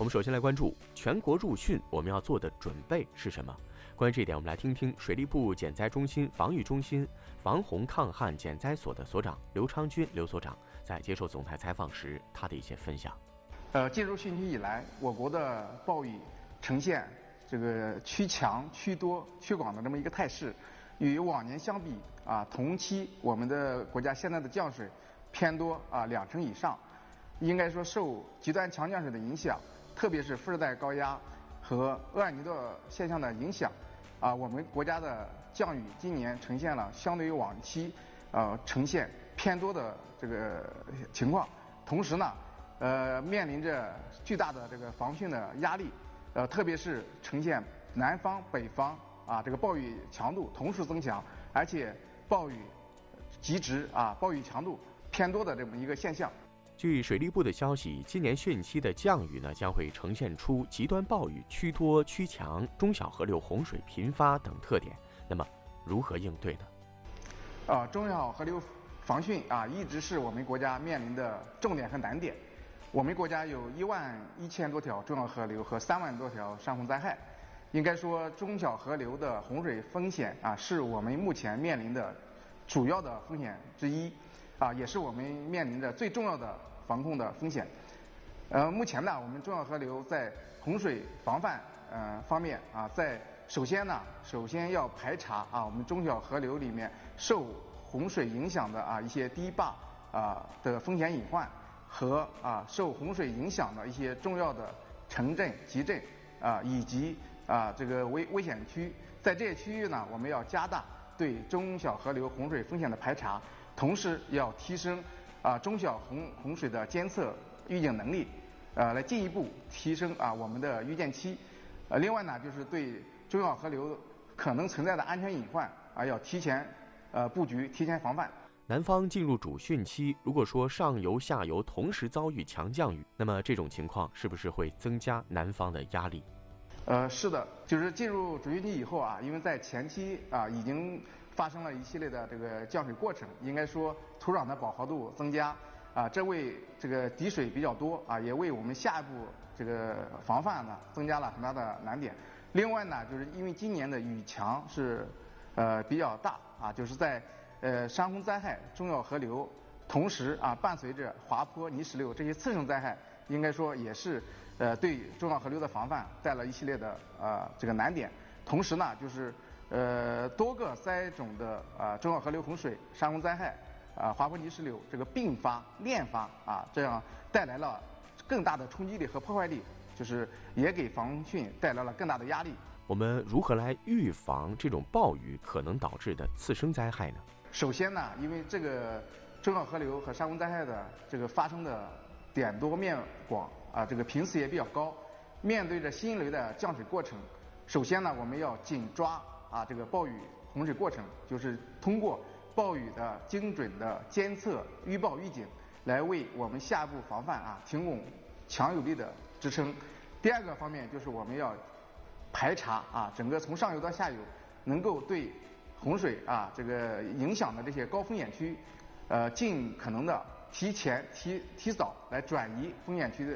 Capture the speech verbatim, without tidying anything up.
我们首先来关注全国入汛，我们要做的准备是什么？关于这一点，我们来听听水利部减灾中心防御中心防洪抗旱减灾所的所长刘昌军刘所长在接受总台采访时他的一些分享。 呃，进入汛期以来，我国的暴雨呈现这个趋强、趋多、趋广的这么一个态势，与往年相比啊，同期我们的国家现在的降水偏多啊，两成以上。应该说受极端强降水的影响，特别是副热带高压和厄尔尼诺现象的影响，啊，我们国家的降雨今年呈现了相对于往期，呃，呈现偏多的这个情况。同时呢，呃，面临着巨大的这个防汛的压力，呃，特别是呈现南方、北方啊这个暴雨强度同时增强，而且暴雨极值啊暴雨强度偏多的这么一个现象。 据水利部的消息，今年汛期的降雨呢，将会呈现出极端暴雨趋多趋强、中小河流洪水频发等特点。那么，如何应对呢？ 啊，中小河流防汛啊，一直是我们国家面临的重点和难点。我们国家有一万一千多条中小河流和三万多条山洪灾害，应该说中小河流的洪水风险啊，是我们目前面临的主要的风险之一，啊，也是我们面临着最重要的防控的风险。呃，目前呢，我们中小河流在洪水防范呃方面啊，在首先呢，首先要排查啊，我们中小河流里面受洪水影响的啊一些堤坝啊的风险隐患和啊受洪水影响的一些重要的城镇、集镇啊以及啊这个危危险区。在这些区域呢，我们要加大对中小河流洪水风险的排查，同时要提升啊中小洪洪水的监测预警能力，呃，来进一步提升啊我们的预见期。呃，另外呢，就是对中小河流可能存在的安全隐患啊，要提前呃布局、提前防范。 南方进入主汛期，如果说上游、下游同时遭遇强降雨，那么这种情况是不是会增加南方的压力？ 呃，是的，就是进入主汛期以后啊，因为在前期啊已经发生了一系列的这个降水过程，应该说土壤的饱和度增加啊，这为这个滴水比较多啊，也为我们下一步这个防范呢增加了很大的难点。另外呢，就是因为今年的雨强是呃比较大啊，就是在呃山洪灾害、中小河流，同时啊伴随着滑坡、泥石流这些次生灾害，应该说也是呃对中小河流的防范带来一系列的呃这个难点。同时呢，就是呃多个灾种的啊、呃、中小河流洪水、山洪灾害啊、滑坡泥石流这个并发链发啊，这样带来了更大的冲击力和破坏力，就是也给防汛带来了更大的压力。 我们如何来预防这种暴雨可能导致的次生灾害呢？ 首先呢，因为这个中小河流和山洪灾害的这个发生的点多面广啊，这个频次也比较高。面对着新一轮的降水过程，首先呢，我们要紧抓啊这个暴雨洪水过程，就是通过暴雨的精准的监测、预报、预警，来为我们下一步防范啊提供强有力的支撑。第二个方面就是我们要排查啊整个从上游到下游，能够对洪水啊这个影响的这些高风险区，呃尽可能的提前提提早来转移风险区的